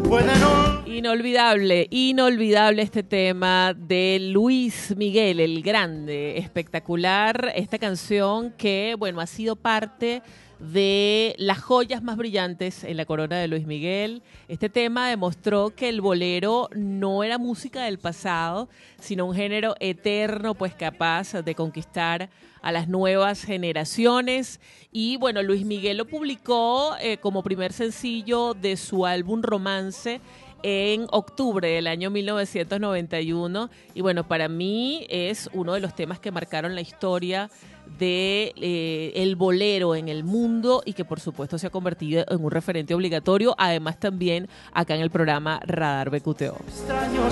Inolvidable, inolvidable este tema de Luis Miguel, el grande, espectacular. Esta canción que, bueno, ha sido parte de las joyas más brillantes en la corona de Luis Miguel. Este tema demostró que el bolero no era música del pasado, sino un género eterno, pues capaz de conquistar a las nuevas generaciones. Y bueno, Luis Miguel lo publicó como primer sencillo de su álbum Romance en octubre del año 1991. Y bueno, para mí es uno de los temas que marcaron la historia de el bolero en el mundo y que por supuesto se ha convertido en un referente obligatorio, además también acá en el programa Radar BQTO.